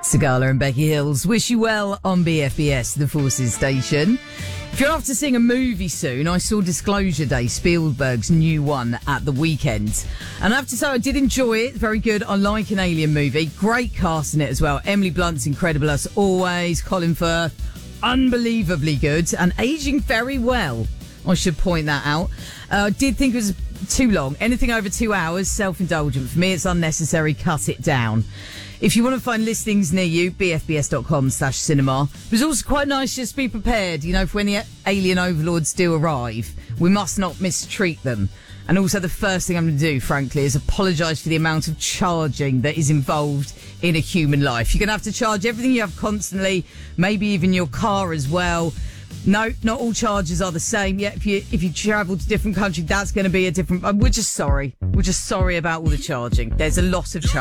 Sagala and Becky Hills wish you well on BFBS, the Forces station. If you're after seeing a movie soon, I saw Disclosure Day, Spielberg's new one, at the weekend. And I have to say, I did enjoy it. Very good. I like an alien movie. Great cast in it as well. Emily Blunt's incredible as always. Colin Firth, unbelievably good and aging very well. I should point that out. I did think it was too long. Anything over 2 hours, self-indulgent. For me, it's unnecessary. Cut it down. If you want to find listings near you, bfbs.com/cinema. It was also quite nice just to be prepared, you know, for when the alien overlords do arrive. We must not mistreat them. And also the first thing I'm going to do, frankly, is apologise for the amount of charging that is involved in a human life. You're going to have to charge everything you have constantly, maybe even your car as well. No, not all charges are the same. Yeah, if you travel to different countries, that's going to be a different... We're just sorry. We're just sorry about all the charging. There's a lot of charging.